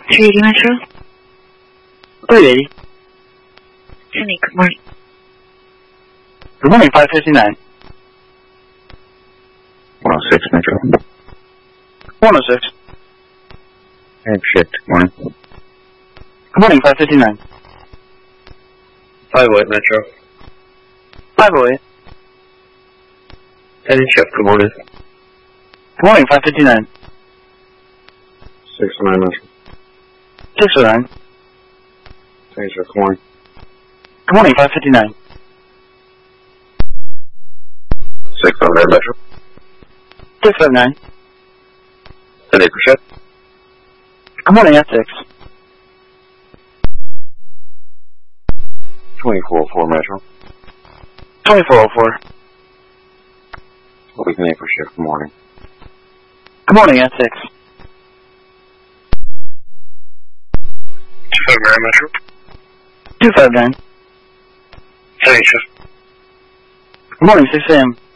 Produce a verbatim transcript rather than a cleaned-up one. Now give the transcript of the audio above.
three eighty Metro? three eighty. Jenny, good morning. Good morning, five fifty-nine. one oh six Metro. one oh six. Head shift, good morning. Good morning, five fifty-nine. five oh eight Metro. five oh eight. ten shift, good morning. Good morning, five fifty-nine. six oh nine Metro. six oh nine. ten shift, good morning. Good morning, five fifty-nine. six oh nine Metro. six oh nine. ten eight shift. Good morning, F six. twenty-four oh four Metro. twenty-four oh four. Weekend April shift, good morning. Good morning, F six. two five nine Metro. two five nine. ten shift. Good morning, six a.m.